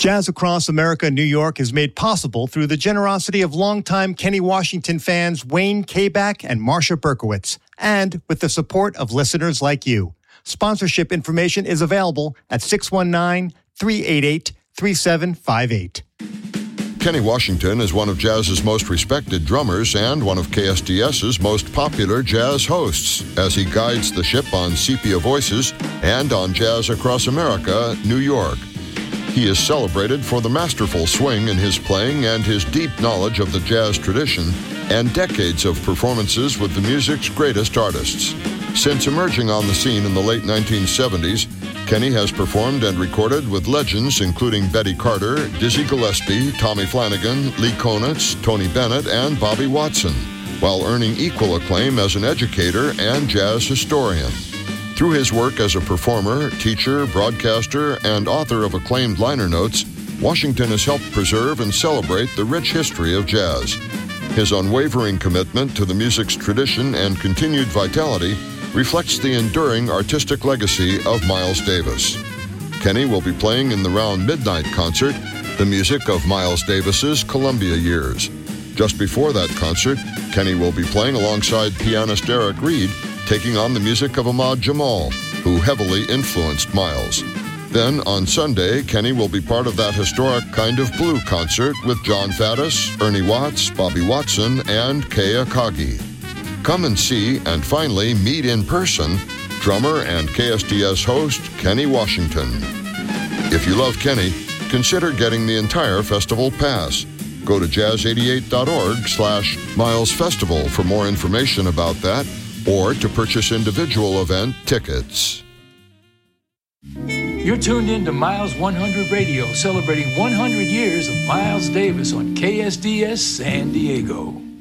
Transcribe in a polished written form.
Jazz Across America, New York is made possible through the generosity of longtime Kenny Washington fans Wayne Kabak and Marsha Berkowitz, and with the support of listeners like you. Sponsorship information is available at 619-388-3758. Kenny Washington is one of jazz's most respected drummers and one of KSDS's most popular jazz hosts as he guides the ship on Sepia Voices and on Jazz Across America, New York. He is celebrated for the masterful swing in his playing and his deep knowledge of the jazz tradition and decades of performances with the music's greatest artists. Since emerging on the scene in the late 1970s, Kenny has performed and recorded with legends including Betty Carter, Dizzy Gillespie, Tommy Flanagan, Lee Konitz, Tony Bennett, and Bobby Watson, while earning equal acclaim as an educator and jazz historian. Through his work as a performer, teacher, broadcaster, and author of acclaimed liner notes, Washington has helped preserve and celebrate the rich history of jazz. His unwavering commitment to the music's tradition and continued vitality reflects the enduring artistic legacy of Miles Davis. Kenny will be playing in the Round Midnight concert the music of Miles Davis's Columbia years. Just before that concert, Kenny will be playing alongside pianist Eric Reed, taking on the music of Ahmad Jamal, who heavily influenced Miles. Then, on Sunday, Kenny will be part of that historic Kind of Blue concert with John Faddis, Ernie Watts, Bobby Watson, and Kay Akagi. Come and see, and finally meet in person, drummer and KSDS host Kenny Washington. If you love Kenny, consider getting the entire festival pass. Go to jazz88.org/Miles Festival for more information about that, or to purchase individual event tickets. You're tuned in to Miles 100 Radio, celebrating 100 years of Miles Davis on KSDS San Diego.